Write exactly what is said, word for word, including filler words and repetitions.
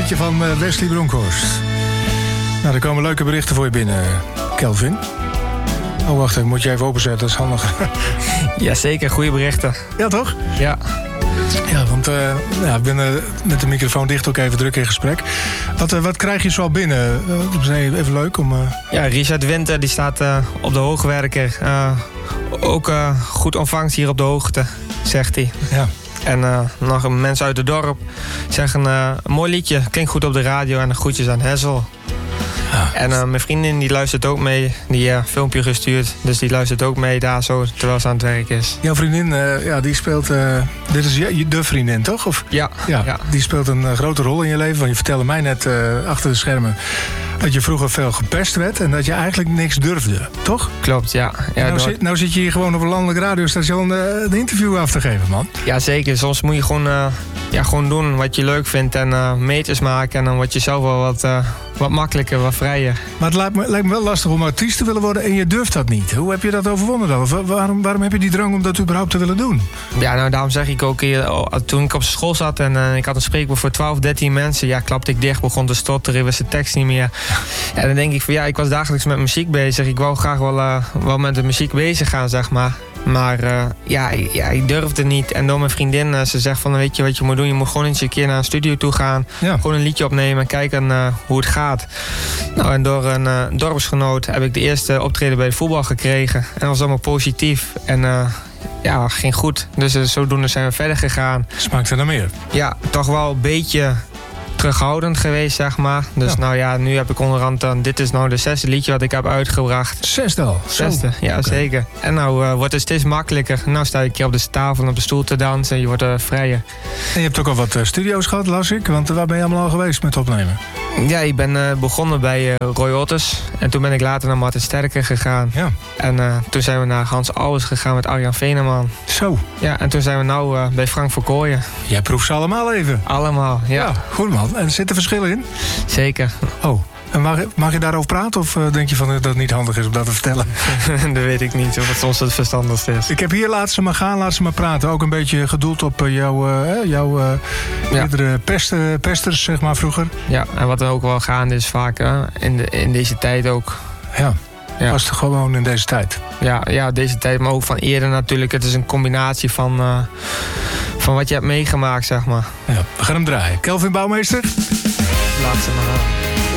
liedje van uh, Wesley Bronkhorst. Nou, er komen leuke berichten voor je binnen, Kelvin. Oh, wacht, ik moet je even openzetten, dat is handig. Jazeker, goede berichten. Ja, toch? Ja. Ja, want uh, ja, ik ben uh, met de microfoon dicht ook even druk in gesprek. Wat, uh, wat krijg je zo binnen? Uh, dat is even leuk om... Uh... Ja, Richard Winter die staat uh, op de Hoogwerker. Uh, ook uh, goed ontvangst hier op de hoogte, zegt hij. Ja. En uh, nog mensen uit het dorp zeggen uh, een mooi liedje, klinkt goed op de radio en groetjes aan Hessel. Ja. En uh, mijn vriendin die luistert ook mee, die uh, filmpje gestuurd. Dus die luistert ook mee daar zo, terwijl ze aan het werk is. Jouw vriendin, uh, ja, die speelt... Uh, dit is je, de vriendin, toch? Of? Ja, ja, ja. Die speelt een uh, grote rol in je leven. Want je vertelde mij net uh, achter de schermen... dat je vroeger veel gepest werd en dat je eigenlijk niks durfde, toch? Klopt, ja. ja nou, door... zit, nou zit je hier gewoon op een landelijk radiostation uh, een interview af te geven, man. Ja, zeker. Soms moet je gewoon, uh, ja, gewoon doen wat je leuk vindt en uh, meters maken. En dan word je zelf wel wat, uh, wat makkelijker, wat vrijer. Maar het lijkt me, lijkt me wel lastig om artiest te willen worden en je durft dat niet. Hoe heb je dat overwonnen dan? Of waarom, waarom heb je die drang om dat überhaupt te willen doen? Ja, nou daarom zeg ik ook, uh, toen ik op school zat en uh, ik had een spreekwoord voor twaalf, dertien mensen. Ja, klapte ik dicht, begon te stotteren, wist de tekst niet meer. Ja, dan denk ik van ja, ik was dagelijks met muziek bezig. Ik wou graag wel, uh, wel met de muziek bezig gaan, zeg maar. Maar uh, ja, ja, ik durfde niet. En door mijn vriendin, uh, ze zegt van weet je wat je moet doen? Je moet gewoon eens een keer naar een studio toe gaan. Ja. Gewoon een liedje opnemen en kijken uh, hoe het gaat. Nou, en door een uh, dorpsgenoot heb ik de eerste optreden bij de voetbal gekregen. En dat was allemaal positief. En uh, ja, ging goed. Dus uh, zodoende zijn we verder gegaan. Smaakt er naar meer? Ja, toch wel een beetje... terughoudend geweest, zeg maar. Dus ja. nou ja, nu heb ik onderhand dan... Dit is nou de zesde liedje wat ik heb uitgebracht. Zesde al? Zesde, ja, okay. Zeker. En nou uh, wordt het steeds makkelijker. Nou sta ik hier op de tafel en op de stoel te dansen. En je wordt uh, vrijer. En je hebt ook al wat uh, studio's gehad, las ik. Want uh, waar ben je allemaal al geweest met opnemen? Ja, ik ben uh, begonnen bij uh, Roy Otters. En toen ben ik later naar Martin Sterker gegaan. Ja. En uh, toen zijn we naar Hans Ouwers gegaan met Arjan Veneman. Zo. Ja, en toen zijn we nou uh, bij Frank Verkooyen. Jij proeft ze allemaal even? Allemaal, ja. Ja, goed man. En er zitten verschillen in? Zeker. Oh, en mag, mag je daarover praten? Of uh, denk je van, uh, dat het niet handig is om dat te vertellen? Dat weet ik niet, of het soms het verstandigste is. Ik heb hier Laat ze maar gaan, laat ze maar praten. Ook een beetje gedoeld op uh, jouw uh, jouw uh, ja. eerdere pest, uh, pesters, zeg maar, vroeger. Ja, en wat er ook wel gaande is vaak uh, in, de, in deze tijd ook. Ja. Ja. Was het gewoon in deze tijd? Ja, ja, deze tijd, maar ook van eerder natuurlijk. Het is een combinatie van, uh, van wat je hebt meegemaakt, zeg maar. Ja, we gaan hem draaien. Kelvin Bouwmeester? Laat ze maar aan.